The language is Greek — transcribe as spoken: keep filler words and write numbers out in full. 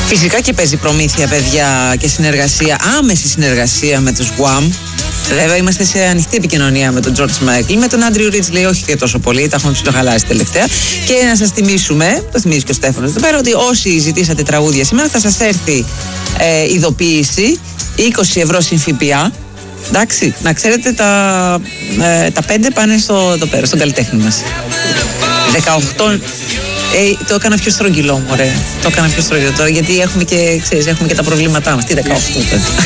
Φυσικά και παίζει προμήθεια, παιδιά, και συνεργασία, άμεση συνεργασία με τους Wham. Βέβαια, είμαστε σε ανοιχτή επικοινωνία με τον George Michael. Με τον Άντριου Ρίτζλεϊ όχι και τόσο πολύ, τα έχουμε ψιλοχαλάσει τελευταία. Και να σας θυμίσουμε, το θυμίζει και ο Στέφανος εδώ πέρα, ότι όσοι ζητήσατε τραγούδια σήμερα θα σας έρθει ε, ειδοποίηση είκοσι ευρώ συν ΦΠΑ. Εντάξει, να ξέρετε, τα, ε, τα πέντε πάνε στο, εδώ πέρα, στον καλλιτέχνη μας. δεκαοκτώ. Ε, το έκανα πιο στρογγυλό, μωρέ. Το έκανα πιο στρογγυλό τώρα, γιατί έχουμε και, ξέρεις, έχουμε και τα προβλήματά μας. Τι δεκαοκτώ.